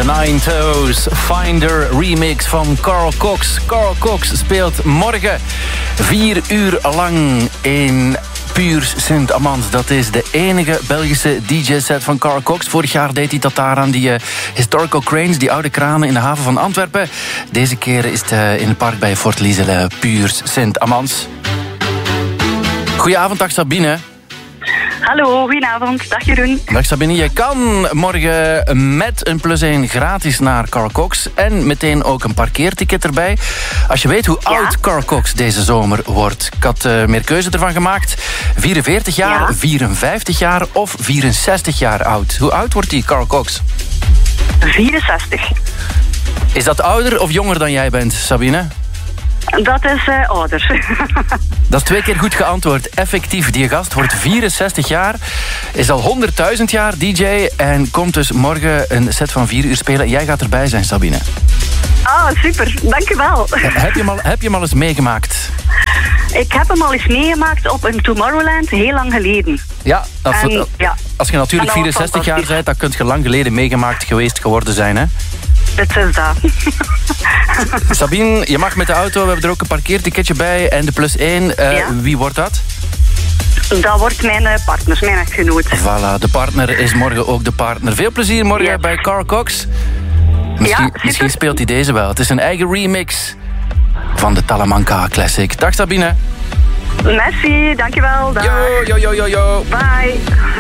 De Nine Toes Finder remix van Carl Cox. Carl Cox speelt morgen 4 uur lang in Puurs Sint-Amans. Dat is de enige Belgische DJ-set van Carl Cox. Vorig jaar deed hij dat daar aan die Historical Cranes, die oude kranen in de haven van Antwerpen. Deze keer is het in het park bij Fort Liesele, Puurs Sint-Amans. Goedenavond, dag Sabine. Hallo, goedenavond. Dag Jeroen. Dag Sabine, je kan morgen met een +1 gratis naar Carl Cox en meteen ook een parkeerticket erbij. Als je weet hoe oud Carl Cox deze zomer wordt. Ik had meer keuze ervan gemaakt. 44 jaar, 54 jaar of 64 jaar oud. Hoe oud wordt die Carl Cox? 64. Is dat ouder of jonger dan jij bent, Sabine? Dat is ouder. Dat is 2 keer goed geantwoord. Effectief, die gast wordt 64 jaar, is al 100.000 jaar DJ en komt dus morgen een set van 4 uur spelen. Jij gaat erbij zijn, Sabine. Ah, super. Dankjewel. Heb je hem al eens meegemaakt? Ik heb hem al eens meegemaakt op een Tomorrowland, heel lang geleden. Ja, als je natuurlijk 64 jaar bent, dan kun je lang geleden meegemaakt geweest geworden zijn, hè? Het is dat. Sabine, je mag met de auto. We hebben er ook een parkeerticketje bij. En de +1, wie wordt dat? Dat wordt mijn partner, mijn echtgenoot. Voilà, de partner is morgen ook de partner. Veel plezier morgen bij Carl Cox. Misschien speelt hij deze wel. Het is een eigen remix van de Talamanca Classic. Dag Sabine. Merci, dankjewel. Dag. Yo. Bye.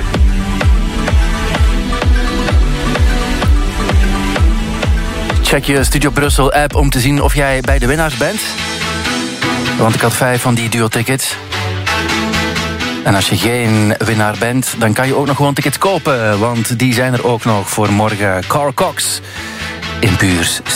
Check je Studio Brussel app om te zien of jij bij de winnaars bent. Want ik had 5 van die duo-tickets. En als je geen winnaar bent, dan kan je ook nog gewoon tickets kopen. Want die zijn er ook nog voor morgen. Carl Cox in Puurs